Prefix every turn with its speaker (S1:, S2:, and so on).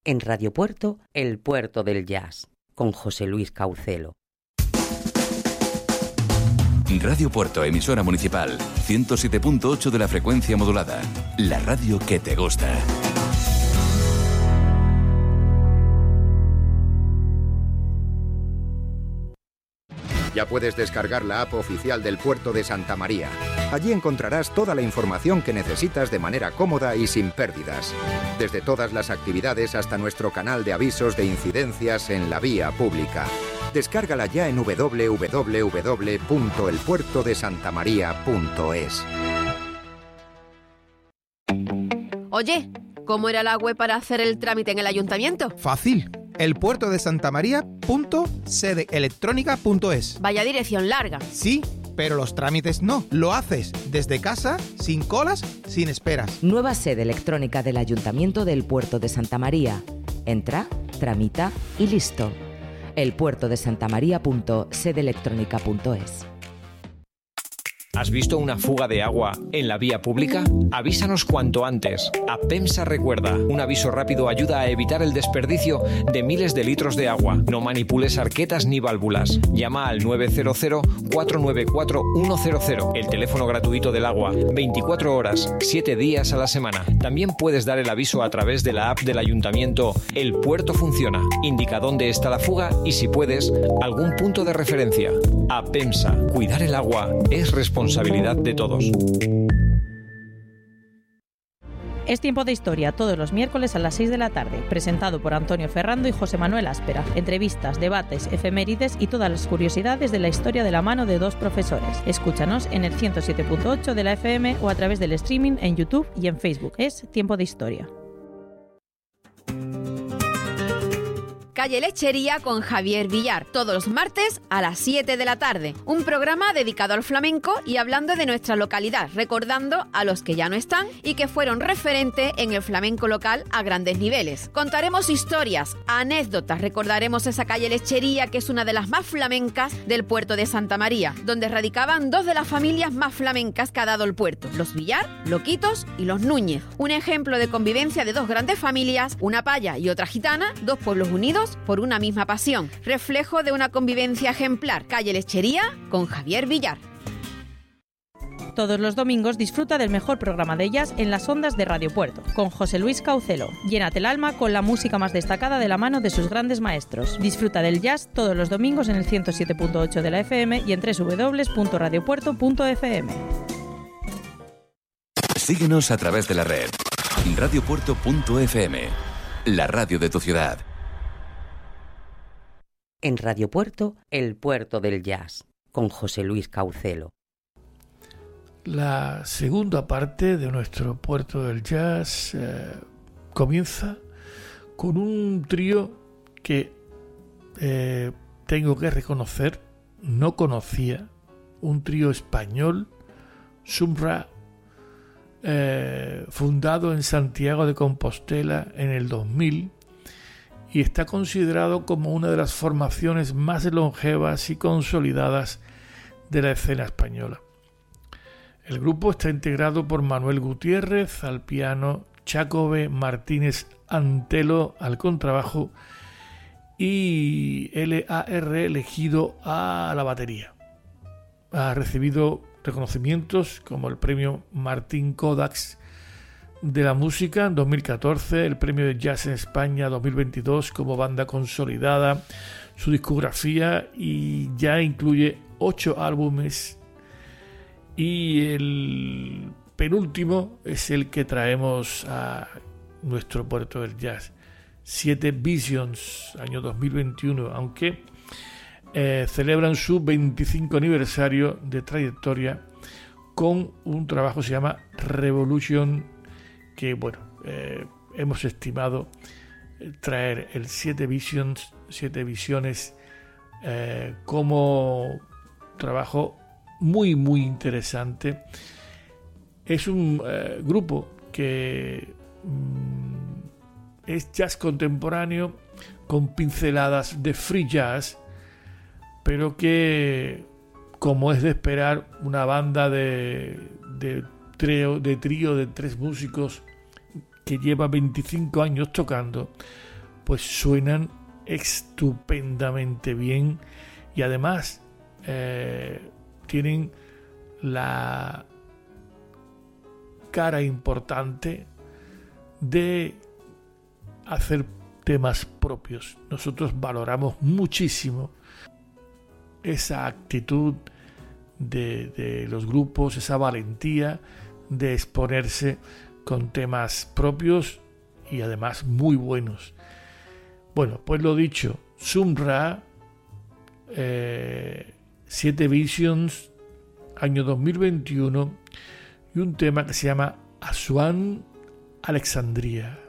S1: En Radio Puerto, el puerto del jazz, con José Luis Caucelo.
S2: Radio Puerto, emisora municipal, 107.8 de la frecuencia modulada. La radio que te gusta.
S3: Ya puedes descargar la app oficial del Puerto de Santa María. Allí encontrarás toda la información que necesitas de manera cómoda y sin pérdidas. Desde todas las actividades hasta nuestro canal de avisos de incidencias en la vía pública. Descárgala ya en www.elpuertodesantamaria.es.
S4: Oye, ¿cómo era la web para hacer el trámite en el ayuntamiento?
S5: Fácil. elpuertodesantamaria.sedeelectronica.es.
S4: Vaya dirección larga.
S5: Sí, pero los trámites no. Lo haces desde casa, sin colas, sin esperas.
S6: Nueva sede electrónica del Ayuntamiento del Puerto de Santa María. Entra, tramita y listo. elpuertodesantamaria.sedeelectronica.es.
S7: ¿Has visto una fuga de agua en la vía pública? Avísanos cuanto antes. APEMSA recuerda. Un aviso rápido ayuda a evitar el desperdicio de miles de litros de agua. No manipules arquetas ni válvulas. Llama al 900-494-100. El teléfono gratuito del agua. 24 horas, 7 días a la semana. También puedes dar el aviso a través de la app del ayuntamiento. El puerto funciona. Indica dónde está la fuga y, si puedes, algún punto de referencia. APEMSA. Cuidar el agua es responsabilidad de todos.
S8: Es Tiempo de Historia, todos los miércoles a las 6 de la tarde, presentado por Antonio Ferrando y José Manuel Áspera. Entrevistas, debates, efemérides y todas las curiosidades de la historia de la mano de dos profesores. Escúchanos en el 107.8 de la FM o a través del streaming en YouTube y en Facebook. Es Tiempo de Historia.
S4: Calle Lechería con Javier Villar, todos los martes a las 7 de la tarde. Un programa dedicado al flamenco y hablando de nuestra localidad, recordando a los que ya no están y que fueron referente en el flamenco local a grandes niveles. Contaremos historias, anécdotas, recordaremos esa calle Lechería que es una de las más flamencas del puerto de Santa María, donde radicaban dos de las familias más flamencas que ha dado el puerto, los Villar, Loquitos y los Núñez. Un ejemplo de convivencia de dos grandes familias, una paya y otra gitana, dos pueblos unidos por una misma pasión, reflejo de una convivencia ejemplar. Calle Lechería con Javier Villar.
S8: Todos los domingos disfruta del mejor programa de jazz en las ondas de Radio Puerto, con José Luis Caucelo. Llénate el alma con la música más destacada de la mano de sus grandes maestros. Disfruta del jazz todos los domingos en el 107.8 de la FM y en www.radiopuerto.fm.
S2: Síguenos a través de la red. radiopuerto.fm, la radio de tu ciudad.
S1: En Radio Puerto, el puerto del jazz, con José Luis Caucelo.
S9: La segunda parte de nuestro puerto del jazz comienza con un trío que tengo que reconocer, no conocía, un trío español, Sumra, fundado en Santiago de Compostela en el 2000, y está considerado como una de las formaciones más longevas y consolidadas de la escena española. El grupo está integrado por Manuel Gutiérrez al piano, Chácove Martínez Antelo al contrabajo y L.A.R. Elegido a la batería. Ha recibido reconocimientos como el premio Martín Kodaks de la música en 2014, el premio de Jazz en España 2022 como banda consolidada. Su discografía y ya incluye 8 álbumes y el penúltimo es el que traemos a nuestro puerto del jazz, 7 Visions, año 2021, aunque celebran su 25 aniversario de trayectoria con un trabajo que se llama Revolution, que bueno, hemos estimado traer el 7 Visiones como trabajo muy muy interesante. Es un grupo que es jazz contemporáneo con pinceladas de free jazz, pero que, como es de esperar, una banda de trío de 3 músicos que lleva 25 años tocando, pues suenan estupendamente bien y además tienen la cara importante de hacer temas propios. Nosotros valoramos muchísimo esa actitud de los grupos, esa valentía de exponerse con temas propios y además muy buenos. Bueno, pues lo dicho, Sumra, 7 Visions, año 2021, y un tema que se llama Asuán Alexandria.